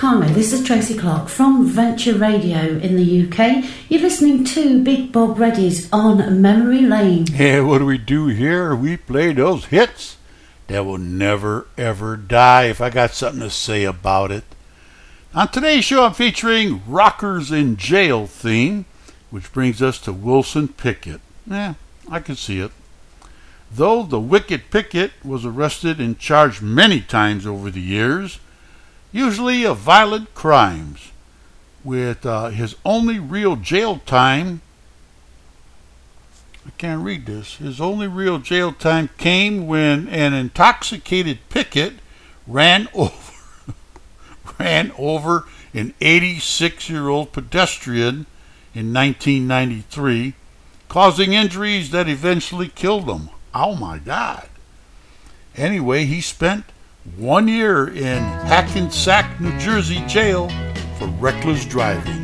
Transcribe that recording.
Hi, this is Tracy Clark from Venture Radio in the UK. You're listening to Big Bob Reddy's On Memory Lane. Yeah, what do we do here? We play those hits that will never ever die, if I got something to say about it. On today's show, I'm featuring Rockers in Jail theme, which brings us to Wilson Pickett. I can see it. Though the Wicked Pickett was arrested and charged many times over the years, usually of violent crimes, with his only real jail time, I can't read this, his only real jail time came when an intoxicated Pickett ran over an 86-year-old pedestrian in 1993, causing injuries that eventually killed him. Oh my God. Anyway, he spent 1 year in Hackensack, New Jersey jail for reckless driving.